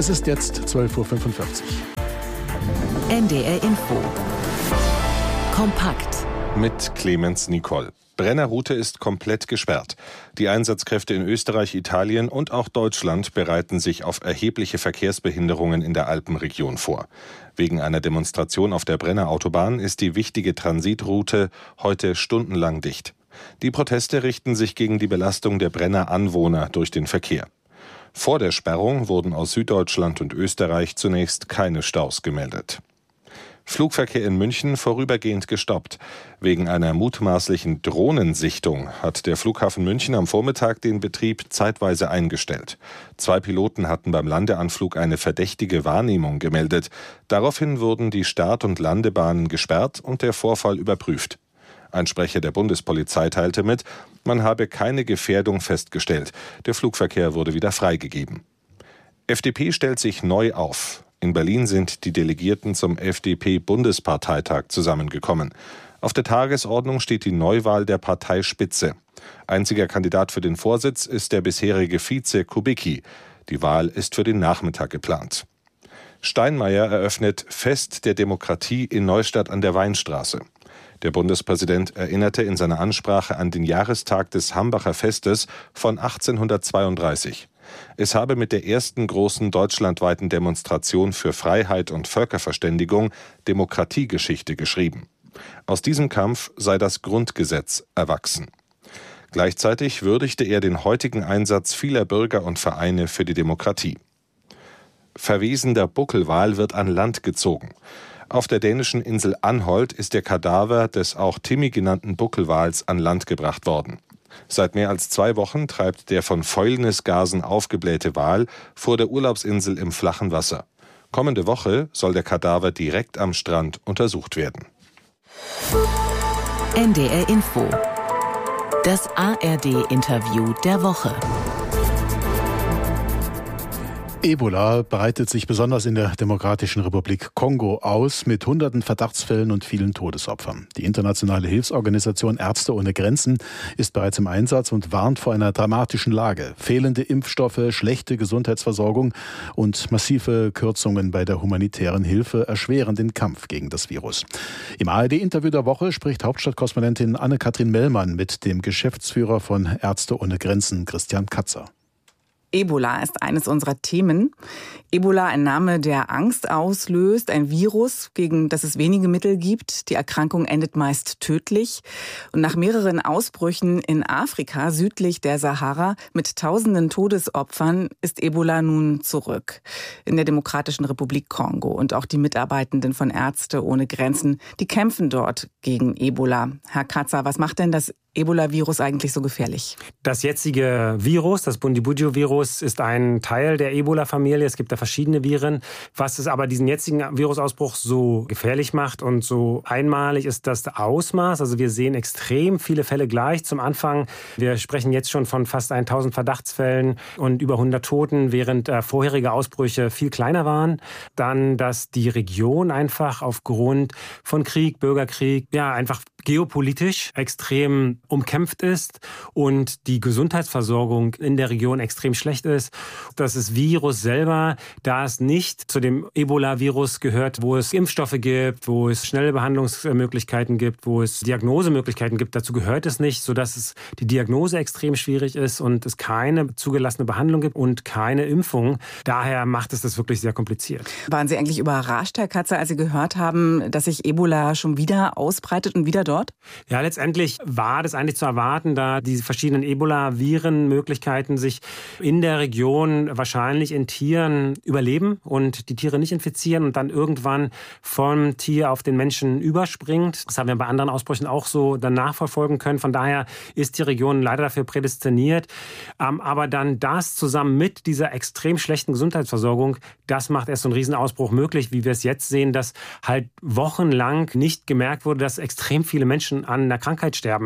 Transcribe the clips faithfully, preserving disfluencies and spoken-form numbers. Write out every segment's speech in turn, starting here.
Es ist jetzt zwölf Uhr fünfundvierzig. N D R Info. Kompakt. Mit Clemens Nicol. Brennerroute ist komplett gesperrt. Die Einsatzkräfte in Österreich, Italien und auch Deutschland bereiten sich auf erhebliche Verkehrsbehinderungen in der Alpenregion vor. Wegen einer Demonstration auf der Brennerautobahn ist die wichtige Transitroute heute stundenlang dicht. Die Proteste richten sich gegen die Belastung der Brenneranwohner durch den Verkehr. Vor der Sperrung wurden aus Süddeutschland und Österreich zunächst keine Staus gemeldet. Flugverkehr in München vorübergehend gestoppt. Wegen einer mutmaßlichen Drohnensichtung hat der Flughafen München am Vormittag den Betrieb zeitweise eingestellt. Zwei Piloten hatten beim Landeanflug eine verdächtige Wahrnehmung gemeldet. Daraufhin wurden die Start- und Landebahnen gesperrt und der Vorfall überprüft. Ein Sprecher der Bundespolizei teilte mit, man habe keine Gefährdung festgestellt. Der Flugverkehr wurde wieder freigegeben. F D P stellt sich neu auf. In Berlin sind die Delegierten zum F D P-Bundesparteitag zusammengekommen. Auf der Tagesordnung steht die Neuwahl der Parteispitze. Einziger Kandidat für den Vorsitz ist der bisherige Vize Kubicki. Die Wahl ist für den Nachmittag geplant. Steinmeier eröffnet Fest der Demokratie in Neustadt an der Weinstraße. Der Bundespräsident erinnerte in seiner Ansprache an den Jahrestag des Hambacher Festes von achtzehnhundertzweiunddreißig. Es habe mit der ersten großen deutschlandweiten Demonstration für Freiheit und Völkerverständigung Demokratiegeschichte geschrieben. Aus diesem Kampf sei das Grundgesetz erwachsen. Gleichzeitig würdigte er den heutigen Einsatz vieler Bürger und Vereine für die Demokratie. Verwesender Buckelwal wird an Land gezogen. Auf der dänischen Insel Anholt ist der Kadaver des auch Timmy genannten Buckelwals an Land gebracht worden. Seit mehr als zwei Wochen treibt der von Fäulnisgasen aufgeblähte Wal vor der Urlaubsinsel im flachen Wasser. Kommende Woche soll der Kadaver direkt am Strand untersucht werden. N D R Info. Das A R D-Interview der Woche. Ebola breitet sich besonders in der Demokratischen Republik Kongo aus, mit hunderten Verdachtsfällen und vielen Todesopfern. Die internationale Hilfsorganisation Ärzte ohne Grenzen ist bereits im Einsatz und warnt vor einer dramatischen Lage. Fehlende Impfstoffe, schlechte Gesundheitsversorgung und massive Kürzungen bei der humanitären Hilfe erschweren den Kampf gegen das Virus. Im A R D-Interview der Woche spricht Hauptstadtkorrespondentin Anne-Kathrin Mellmann mit dem Geschäftsführer von Ärzte ohne Grenzen, Christian Katzer. Ebola ist eines unserer Themen. Ebola, ein Name, der Angst auslöst, ein Virus, gegen das es wenige Mittel gibt. Die Erkrankung endet meist tödlich. Und nach mehreren Ausbrüchen in Afrika, südlich der Sahara, mit tausenden Todesopfern, ist Ebola nun zurück in der Demokratischen Republik Kongo. Und auch die Mitarbeitenden von Ärzte ohne Grenzen, die kämpfen dort gegen Ebola. Herr Katzer, was macht denn das Ebola-Virus eigentlich so gefährlich? Das jetzige Virus, das Bundibugyo-Virus, ist ein Teil der Ebola-Familie. Es gibt da verschiedene Viren. Was es aber diesen jetzigen Virusausbruch so gefährlich macht und so einmalig, ist das Ausmaß. Also wir sehen extrem viele Fälle gleich. Zum Anfang, wir sprechen jetzt schon von fast tausend Verdachtsfällen und über hundert Toten, während äh, vorherige Ausbrüche viel kleiner waren. Dann, dass die Region einfach aufgrund von Krieg, Bürgerkrieg, ja einfach geopolitisch extrem umkämpft ist und die Gesundheitsversorgung in der Region extrem schlecht ist. Dass das Virus selber, da es nicht zu dem Ebola-Virus gehört, wo es Impfstoffe gibt, wo es schnelle Behandlungsmöglichkeiten gibt, wo es Diagnosemöglichkeiten gibt, dazu gehört es nicht, sodass es die Diagnose extrem schwierig ist und es keine zugelassene Behandlung gibt und keine Impfung. Daher macht es das wirklich sehr kompliziert. Waren Sie eigentlich überrascht, Herr Katzer, als Sie gehört haben, dass sich Ebola schon wieder ausbreitet und wieder dort? Ja, letztendlich war das eigentlich zu erwarten, da die verschiedenen Ebola-Virenmöglichkeiten sich in der Region wahrscheinlich in Tieren überleben und die Tiere nicht infizieren und dann irgendwann vom Tier auf den Menschen überspringt. Das haben wir bei anderen Ausbrüchen auch so dann nachverfolgen können. Von daher ist die Region leider dafür prädestiniert. Aber dann das zusammen mit dieser extrem schlechten Gesundheitsversorgung, das macht erst so einen Riesenausbruch möglich, wie wir es jetzt sehen, dass halt wochenlang nicht gemerkt wurde, dass extrem viele Menschen an der Krankheit sterben. In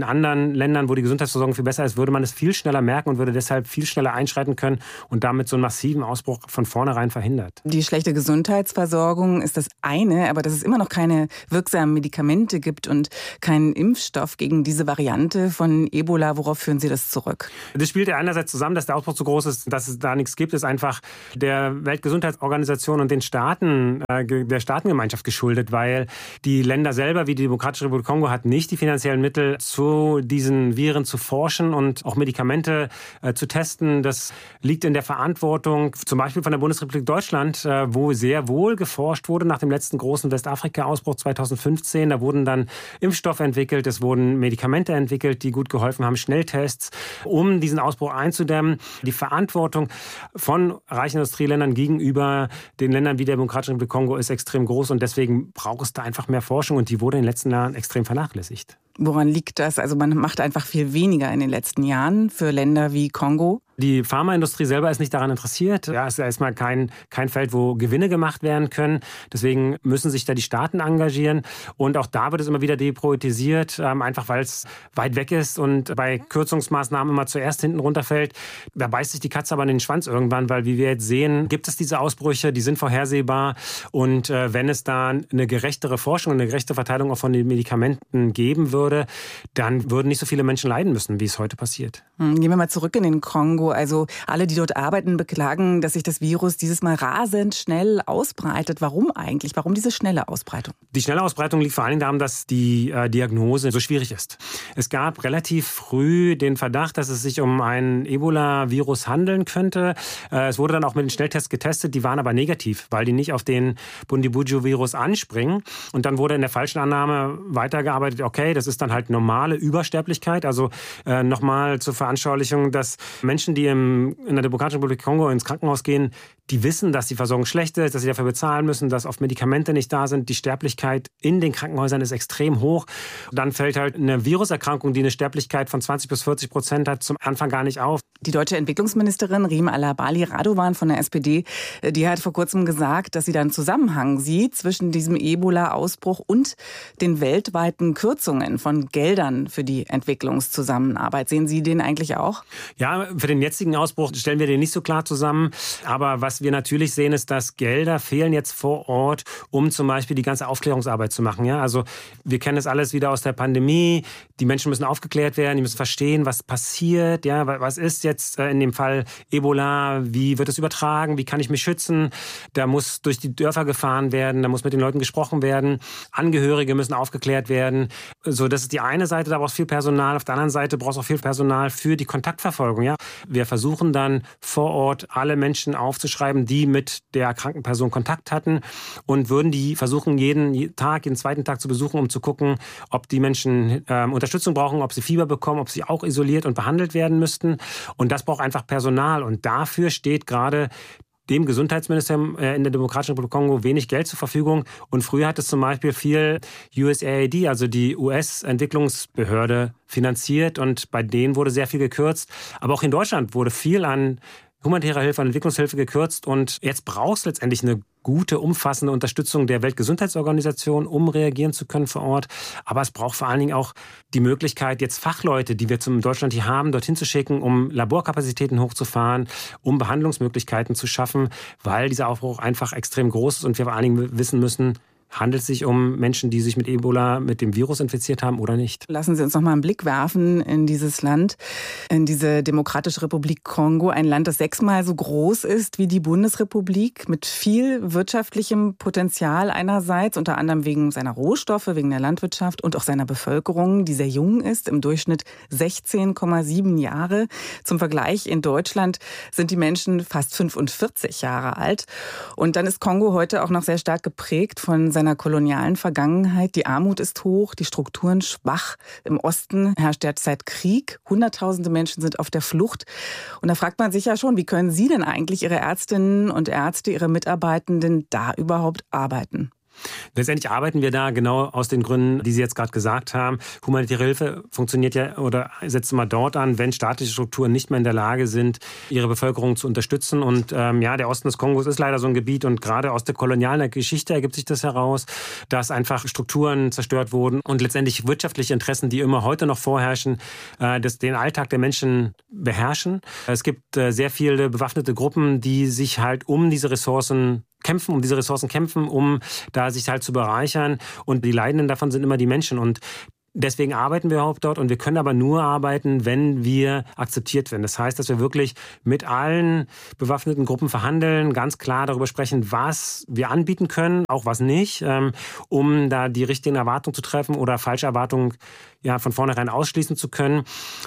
in anderen Ländern, wo die Gesundheitsversorgung viel besser ist, würde man es viel schneller merken und würde deshalb viel schneller einschreiten können und damit so einen massiven Ausbruch von vornherein verhindert. Die schlechte Gesundheitsversorgung ist das eine, aber dass es immer noch keine wirksamen Medikamente gibt und keinen Impfstoff gegen diese Variante von Ebola, worauf führen Sie das zurück? Das spielt ja einerseits zusammen, dass der Ausbruch so groß ist, dass es da nichts gibt, ist einfach der Weltgesundheitsorganisation und den Staaten, äh, der Staatengemeinschaft geschuldet, weil die Länder selber, wie die Demokratische Republik Kongo, hat nicht die finanziellen Mittel, zu diesen Viren zu forschen und auch Medikamente äh, zu testen. Das liegt in der Verantwortung zum Beispiel von der Bundesrepublik Deutschland, äh, wo sehr wohl geforscht wurde nach dem letzten großen Westafrika-Ausbruch zweitausendfünfzehn. Da wurden dann Impfstoffe entwickelt, es wurden Medikamente entwickelt, die gut geholfen haben, Schnelltests, um diesen Ausbruch einzudämmen. Die Verantwortung von reichen Industrieländern gegenüber den Ländern wie der Demokratischen Republik Kongo ist extrem groß und deswegen braucht es da einfach mehr Forschung und die wurde in den letzten Jahren extrem vernachlässigt. Woran liegt das? Also man macht einfach viel weniger in den letzten Jahren für Länder wie Kongo. Die Pharmaindustrie selber ist nicht daran interessiert. Ja, es ist erstmal kein, kein Feld, wo Gewinne gemacht werden können. Deswegen müssen sich da die Staaten engagieren. Und auch da wird es immer wieder depriorisiert, einfach weil es weit weg ist und bei Kürzungsmaßnahmen immer zuerst hinten runterfällt. Da beißt sich die Katze aber in den Schwanz irgendwann, weil wie wir jetzt sehen, gibt es diese Ausbrüche, die sind vorhersehbar. Und wenn es da eine gerechtere Forschung, eine gerechte Verteilung auch von den Medikamenten geben würde, dann würden nicht so viele Menschen leiden müssen, wie es heute passiert. Gehen wir mal zurück in den Kongo. Also alle, die dort arbeiten, beklagen, dass sich das Virus dieses Mal rasend schnell ausbreitet. Warum eigentlich? Warum diese schnelle Ausbreitung? Die schnelle Ausbreitung liegt vor allem daran, dass die äh, Diagnose so schwierig ist. Es gab relativ früh den Verdacht, dass es sich um ein Ebola-Virus handeln könnte. Äh, es wurde dann auch mit den Schnelltests getestet, die waren aber negativ, weil die nicht auf den Bundibugyo-Virus anspringen. Und dann wurde in der falschen Annahme weitergearbeitet, okay, das ist dann halt normale Übersterblichkeit. Also äh, nochmal zur Veranschaulichung, dass Menschen, die im, in der Demokratischen Republik Kongo ins Krankenhaus gehen, die wissen, dass die Versorgung schlecht ist, dass sie dafür bezahlen müssen, dass oft Medikamente nicht da sind. Die Sterblichkeit in den Krankenhäusern ist extrem hoch. Dann fällt halt eine Viruserkrankung, die eine Sterblichkeit von zwanzig bis vierzig Prozent hat, zum Anfang gar nicht auf. Die deutsche Entwicklungsministerin Riem Alabali Radovan von der S P D, die hat vor kurzem gesagt, dass sie da einen Zusammenhang sieht zwischen diesem Ebola-Ausbruch und den weltweiten Kürzungen von Geldern für die Entwicklungszusammenarbeit. Sehen Sie den eigentlich auch? Ja, für den jetzigen Ausbruch stellen wir den nicht so klar zusammen. Aber was wir natürlich sehen, ist, dass Gelder fehlen jetzt vor Ort, um zum Beispiel die ganze Aufklärungsarbeit zu machen. Ja, also wir kennen das alles wieder aus der Pandemie. Die Menschen müssen aufgeklärt werden, die müssen verstehen, was passiert. Ja, was ist jetzt in dem Fall Ebola? Wie wird es übertragen? Wie kann ich mich schützen? Da muss durch die Dörfer gefahren werden, da muss mit den Leuten gesprochen werden. Angehörige müssen aufgeklärt werden. So, das ist die eine Seite, da brauchst du viel Personal. Auf der anderen Seite brauchst du auch viel Personal für die Kontaktverfolgung. Ja, wir versuchen dann vor Ort alle Menschen aufzuschreiben, die mit der erkrankten Person Kontakt hatten und würden die versuchen, jeden Tag, jeden zweiten Tag zu besuchen, um zu gucken, ob die Menschen äh, Unterstützung brauchen, ob sie Fieber bekommen, ob sie auch isoliert und behandelt werden müssten. Und das braucht einfach Personal. Und dafür steht gerade dem Gesundheitsministerium in der Demokratischen Republik Kongo wenig Geld zur Verfügung. Und früher hat es zum Beispiel viel U S A I D, also die U S-Entwicklungsbehörde, finanziert. Und bei denen wurde sehr viel gekürzt. Aber auch in Deutschland wurde viel an humanitärer Hilfe, an Entwicklungshilfe gekürzt. Und jetzt brauchst du letztendlich eine gute, umfassende Unterstützung der Weltgesundheitsorganisation, um reagieren zu können vor Ort. Aber es braucht vor allen Dingen auch die Möglichkeit, jetzt Fachleute, die wir zum Deutschland hier haben, dorthin zu schicken, um Laborkapazitäten hochzufahren, um Behandlungsmöglichkeiten zu schaffen, weil dieser Aufbruch einfach extrem groß ist und wir vor allen Dingen wissen müssen, handelt es sich um Menschen, die sich mit Ebola, mit dem Virus infiziert haben oder nicht? Lassen Sie uns noch mal einen Blick werfen in dieses Land, in diese Demokratische Republik Kongo, ein Land, das sechsmal so groß ist wie die Bundesrepublik, mit viel wirtschaftlichem Potenzial einerseits, unter anderem wegen seiner Rohstoffe, wegen der Landwirtschaft und auch seiner Bevölkerung, die sehr jung ist, im Durchschnitt sechzehn Komma sieben Jahre. Zum Vergleich, in Deutschland sind die Menschen fast fünfundvierzig Jahre alt. Und dann ist Kongo heute auch noch sehr stark geprägt von seiner kolonialen Vergangenheit. Die Armut ist hoch, die Strukturen schwach. Im Osten herrscht derzeit Krieg. Hunderttausende Menschen sind auf der Flucht. Und da fragt man sich ja schon, wie können Sie denn eigentlich Ihre Ärztinnen und Ärzte, Ihre Mitarbeitenden da überhaupt arbeiten? Letztendlich arbeiten wir da genau aus den Gründen, die Sie jetzt gerade gesagt haben. Humanitäre Hilfe funktioniert ja oder setzt immer dort an, wenn staatliche Strukturen nicht mehr in der Lage sind, ihre Bevölkerung zu unterstützen. Und ähm, ja, der Osten des Kongos ist leider so ein Gebiet und gerade aus der kolonialen Geschichte ergibt sich das heraus, dass einfach Strukturen zerstört wurden und letztendlich wirtschaftliche Interessen, die immer heute noch vorherrschen, äh, das, den Alltag der Menschen beherrschen. Es gibt äh, sehr viele bewaffnete Gruppen, die sich halt um diese Ressourcen kämpfen, um diese Ressourcen kämpfen, um da sich halt zu bereichern. Und die Leidenden davon sind immer die Menschen. Und deswegen arbeiten wir überhaupt dort und wir können aber nur arbeiten, wenn wir akzeptiert werden. Das heißt, dass wir wirklich mit allen bewaffneten Gruppen verhandeln, ganz klar darüber sprechen, was wir anbieten können, auch was nicht, um da die richtigen Erwartungen zu treffen oder falsche Erwartungen ja, von vornherein ausschließen zu können.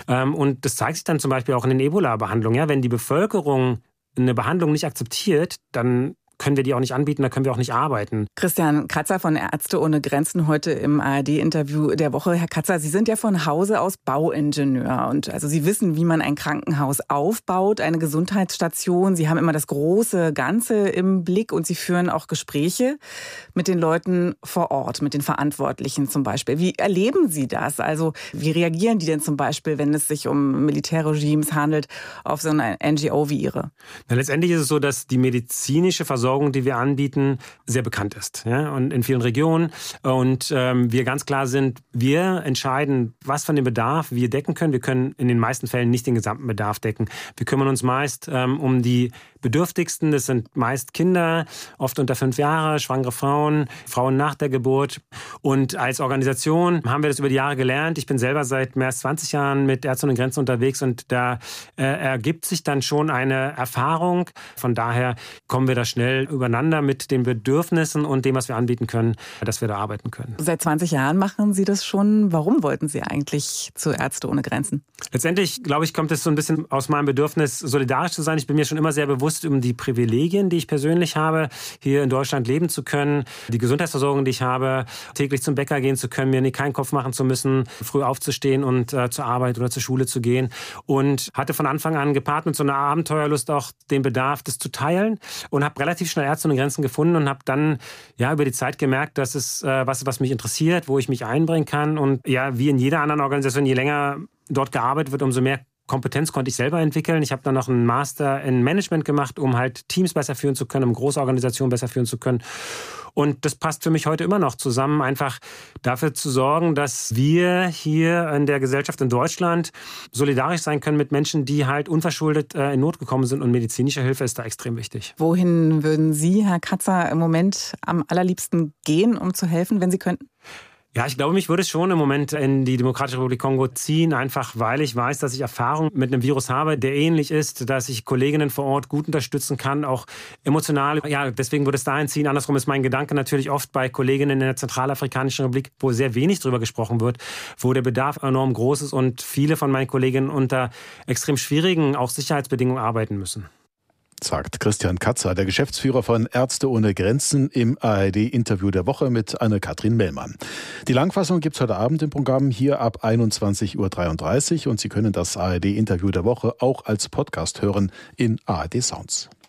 Und das zeigt sich dann zum Beispiel auch in den Ebola-Behandlungen. Ja, wenn die Bevölkerung eine Behandlung nicht akzeptiert, dann können wir die auch nicht anbieten, da können wir auch nicht arbeiten. Christian Katzer von Ärzte ohne Grenzen heute im A R D-Interview der Woche. Herr Katzer, Sie sind ja von Hause aus Bauingenieur und also Sie wissen, wie man ein Krankenhaus aufbaut, eine Gesundheitsstation. Sie haben immer das große Ganze im Blick und Sie führen auch Gespräche mit den Leuten vor Ort, mit den Verantwortlichen zum Beispiel. Wie erleben Sie das? Also wie reagieren die denn zum Beispiel, wenn es sich um Militärregimes handelt, auf so eine N G O wie Ihre? Na, letztendlich ist es so, dass die medizinische Versorgung Versorgung, die wir anbieten, sehr bekannt ist, ja, und in vielen Regionen. Und ähm, wir ganz klar sind, wir entscheiden, was von dem Bedarf wir decken können. Wir können in den meisten Fällen nicht den gesamten Bedarf decken. Wir kümmern uns meist ähm, um die Bedürftigsten. Das sind meist Kinder, oft unter fünf Jahre, schwangere Frauen, Frauen nach der Geburt. Und als Organisation haben wir das über die Jahre gelernt. Ich bin selber seit mehr als zwanzig Jahren mit Ärzte ohne Grenzen unterwegs und da äh, ergibt sich dann schon eine Erfahrung. Von daher kommen wir da schnell übereinander mit den Bedürfnissen und dem, was wir anbieten können, dass wir da arbeiten können. Seit zwanzig Jahren machen Sie das schon. Warum wollten Sie eigentlich zu Ärzte ohne Grenzen? Letztendlich, glaube ich, kommt es so ein bisschen aus meinem Bedürfnis, solidarisch zu sein. Ich bin mir schon immer sehr bewusst um die Privilegien, die ich persönlich habe, hier in Deutschland leben zu können, die Gesundheitsversorgung, die ich habe, täglich zum Bäcker gehen zu können, mir keinen Kopf machen zu müssen, früh aufzustehen und äh, zur Arbeit oder zur Schule zu gehen. Und hatte von Anfang an gepaart mit so einer Abenteuerlust auch den Bedarf, das zu teilen und habe relativ schnell Ärzte ohne Grenzen gefunden und habe dann ja über die Zeit gemerkt, dass es äh, was, was mich interessiert, wo ich mich einbringen kann. Und ja, wie in jeder anderen Organisation, je länger dort gearbeitet wird, umso mehr Kompetenz konnte ich selber entwickeln. Ich habe dann noch einen Master in Management gemacht, um halt Teams besser führen zu können, um große Organisationen besser führen zu können. Und das passt für mich heute immer noch zusammen, einfach dafür zu sorgen, dass wir hier in der Gesellschaft in Deutschland solidarisch sein können mit Menschen, die halt unverschuldet in Not gekommen sind. Und medizinische Hilfe ist da extrem wichtig. Wohin würden Sie, Herr Katzer, im Moment am allerliebsten gehen, um zu helfen, wenn Sie könnten? Ja, ich glaube, mich würde es schon im Moment in die Demokratische Republik Kongo ziehen, einfach weil ich weiß, dass ich Erfahrung mit einem Virus habe, der ähnlich ist, dass ich Kolleginnen vor Ort gut unterstützen kann, auch emotional. Ja, deswegen würde es dahin ziehen. Andersrum ist mein Gedanke natürlich oft bei Kolleginnen in der Zentralafrikanischen Republik, wo sehr wenig drüber gesprochen wird, wo der Bedarf enorm groß ist und viele von meinen Kolleginnen unter extrem schwierigen, auch Sicherheitsbedingungen arbeiten müssen. Sagt Christian Katzer, der Geschäftsführer von Ärzte ohne Grenzen, im A R D-Interview der Woche mit Anne-Kathrin Mellmann. Die Langfassung gibt es heute Abend im Programm hier ab einundzwanzig Uhr dreiunddreißig und Sie können das A R D-Interview der Woche auch als Podcast hören in A R D Sounds.